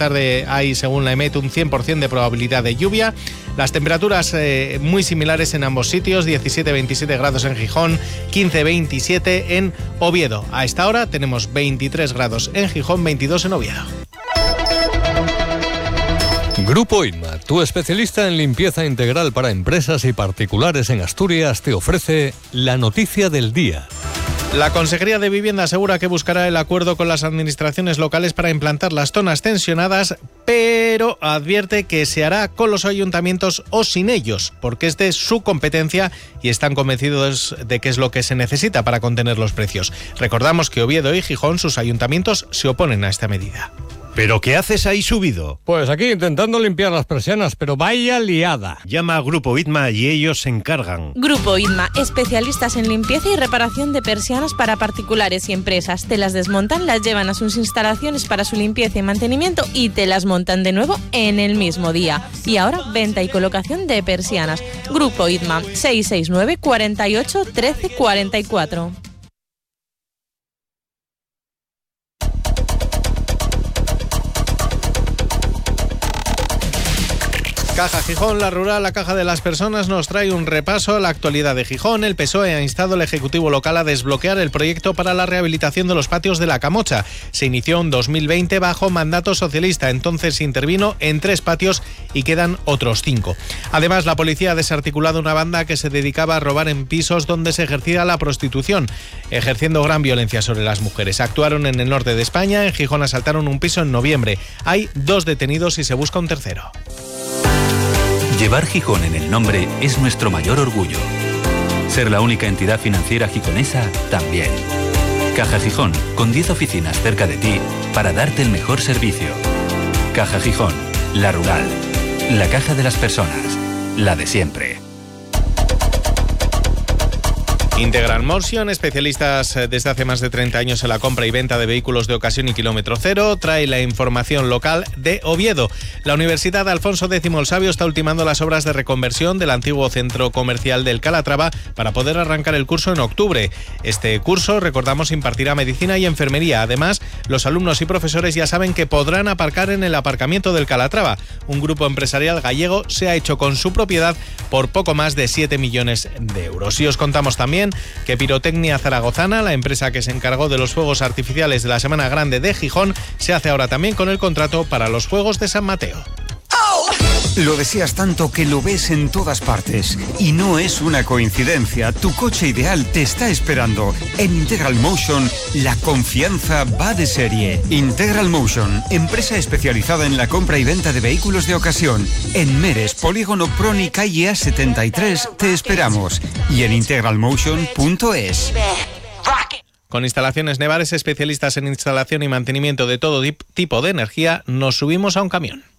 tarde hay, según la EMET, un 100% de probabilidad de lluvia. Las temperaturas muy similares en ambos sitios, 17-27 grados en Gijón, 15-27 en Oviedo. A esta hora tenemos 23 grados en Gijón, 22 en Oviedo. Grupo IDMA, tu especialista en limpieza integral para empresas y particulares en Asturias, te ofrece la noticia del día. La Consejería de Vivienda asegura que buscará el acuerdo con las administraciones locales para implantar las zonas tensionadas, pero advierte que se hará con los ayuntamientos o sin ellos, porque es de su competencia y están convencidos de que es lo que se necesita para contener los precios. Recordamos que Oviedo y Gijón, sus ayuntamientos, se oponen a esta medida. ¿Pero qué haces ahí subido? Pues aquí intentando limpiar las persianas, pero vaya liada. Llama a Grupo IDMA y ellos se encargan. Grupo IDMA, especialistas en limpieza y reparación de persianas para particulares y empresas. Te las desmontan, las llevan a sus instalaciones para su limpieza y mantenimiento y te las montan de nuevo en el mismo día. Y ahora, venta y colocación de persianas. Grupo IDMA, 669 48 13 44. Caja Gijón, la rural, la caja de las personas, nos trae un repaso a la actualidad de Gijón. El PSOE ha instado al Ejecutivo local a desbloquear el proyecto para la rehabilitación de los patios de la Camocha. Se inició en 2020 bajo mandato socialista. Entonces intervino en 3 patios y quedan otros 5. Además, la policía ha desarticulado una banda que se dedicaba a robar en pisos donde se ejercía la prostitución, ejerciendo gran violencia sobre las mujeres. Actuaron en el norte de España. En Gijón asaltaron un piso en noviembre. Hay 2 detenidos y se busca un tercero. Llevar Gijón en el nombre es nuestro mayor orgullo. Ser la única entidad financiera gijonesa también. Caja Gijón, con 10 oficinas cerca de ti para darte el mejor servicio. Caja Gijón, la rural, la caja de las personas, la de siempre. Integral Motion, especialistas desde hace más de 30 años en la compra y venta de vehículos de ocasión y kilómetro cero, trae la información local de Oviedo. La Universidad Alfonso X el Sabio está ultimando las obras de reconversión del antiguo centro comercial del Calatrava para poder arrancar el curso en octubre. Este curso, recordamos, impartirá medicina y enfermería. Además, los alumnos y profesores ya saben que podrán aparcar en el aparcamiento del Calatrava. Un grupo empresarial gallego se ha hecho con su propiedad por poco más de 7 millones de euros. Y os contamos también que Pirotecnia Zaragozana, la empresa que se encargó de los fuegos artificiales de la Semana Grande de Gijón, se hace ahora también con el contrato para los Juegos de San Mateo. Lo deseas tanto que lo ves en todas partes. Y no es una coincidencia. Tu coche ideal te está esperando. En Integral Motion, la confianza va de serie. Integral Motion, empresa especializada en la compra y venta de vehículos de ocasión. En Meres, Polígono Proni, calle A73, te esperamos. Y en integralmotion.es. Con Instalaciones Nevares, especialistas en instalación y mantenimiento de todo tipo de energía, nos subimos a un camión.